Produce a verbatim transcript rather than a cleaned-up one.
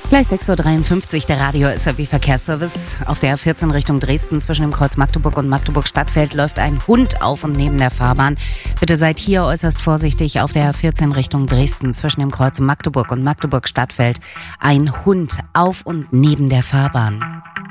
Gleich sechs Uhr dreiundfünfzig, der Radio S R W Verkehrsservice. Auf der A vierzehn Richtung Dresden zwischen dem Kreuz Magdeburg und Magdeburg-Stadtfeld läuft ein Hund auf und neben der Fahrbahn. Bitte seid hier äußerst vorsichtig. Auf der A vierzehn Richtung Dresden zwischen dem Kreuz Magdeburg und Magdeburg-Stadtfeld ein Hund auf und neben der Fahrbahn.